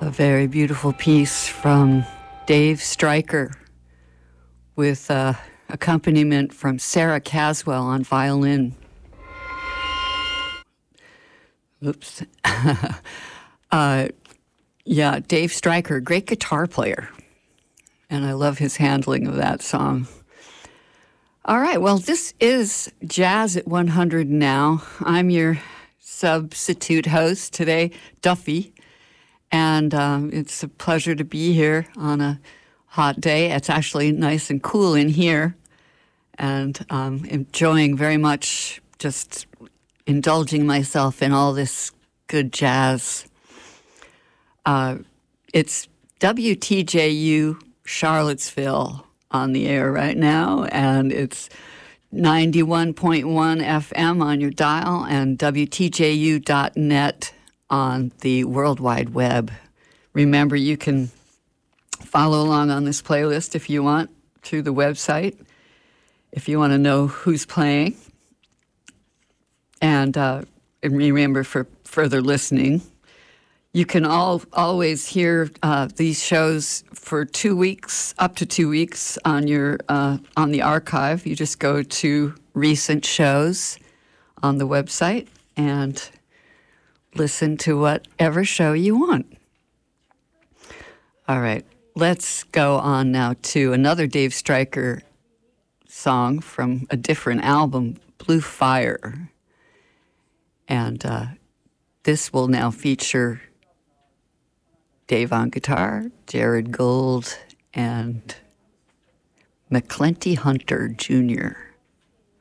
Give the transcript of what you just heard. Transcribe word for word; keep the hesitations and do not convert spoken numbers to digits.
A very beautiful piece from Dave Stryker with uh, accompaniment from Sarah Caswell on violin. Oops. uh, yeah, Dave Stryker, great guitar player. And I love his handling of that song. All right, well, this is Jazz at one hundred now. I'm your substitute host today, Duffy. And um, it's a pleasure to be here on a hot day. It's actually nice and cool in here. And um, enjoying very much just indulging myself in all this good jazz. Uh, it's W T J U Charlottesville on the air right now, and it's ninety-one point one F M on your dial and W T J U dot net on the World Wide Web. Remember, you can follow along on this playlist if you want through the website, if you want to know who's playing. And, uh, and remember, for further listening, you can all always hear uh, these shows for two weeks, up to two weeks on your uh, on the archive. You just go to recent shows on the website and listen to whatever show you want. All right, let's go on now to another Dave Stryker song from a different album, Blue Fire. And uh, this will now feature Dave on guitar, Jared Gold, and McClenty Hunter Junior